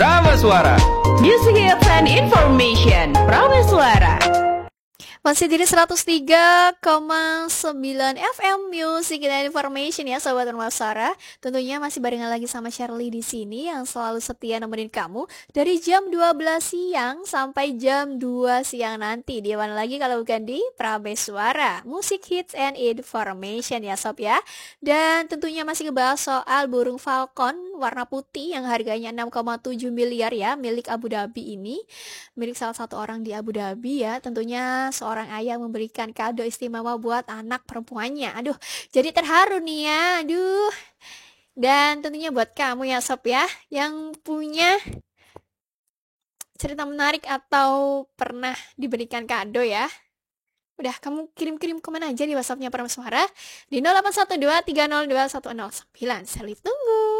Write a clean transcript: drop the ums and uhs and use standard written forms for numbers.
Prameswara. Music Hits and Information Prameswara. Masih di 103,9 FM Music dan Information ya Sobat Prameswara. Tentunya masih barengan lagi sama Shirley di sini yang selalu setia nemenin kamu dari jam 12 siang sampai jam 2 siang nanti. Di mana lagi kalau bukan di Prameswara, Music Hits and Information ya Sob ya. Dan tentunya masih ngebahas soal burung falcon warna putih yang harganya 6,7 miliar ya, milik Abu Dhabi ini. Milik salah satu orang di Abu Dhabi ya. Tentunya seorang ayah memberikan kado istimewa buat anak perempuannya. Aduh, jadi terharu nih ya. Aduh. Dan tentunya buat kamu ya Sob ya, yang punya cerita menarik atau pernah diberikan kado ya. Udah, kamu kirim-kirim kemana aja di WhatsApp-nya Prameswara di 0812 302 1009. Selalu tunggu.